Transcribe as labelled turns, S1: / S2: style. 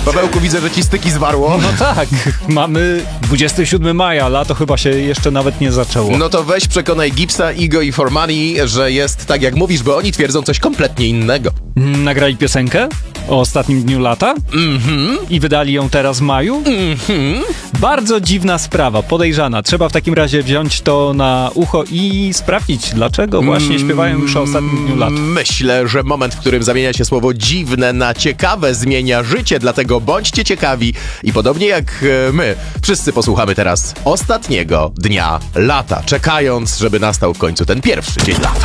S1: Pawełku, widzę, że ci styki zwarło.
S2: No tak, mamy 27 maja, lato chyba się jeszcze nawet nie zaczęło.
S1: No to weź przekonaj Gipsa, Igo i Formani, że jest tak jak mówisz, bo oni twierdzą coś kompletnie innego.
S2: Nagrali piosenkę o ostatnim dniu lata i wydali ją teraz w maju. Bardzo dziwna sprawa, podejrzana. Trzeba w takim razie wziąć to na ucho i sprawdzić, dlaczego właśnie śpiewają już o ostatnim dniu lata.
S1: Myślę, że moment, w którym zamienia się słowo dziwne na ciekawe, zmienia życie, dlatego bądźcie ciekawi i podobnie jak my, wszyscy posłuchamy teraz ostatniego dnia lata, czekając, żeby nastał w końcu ten pierwszy dzień lata.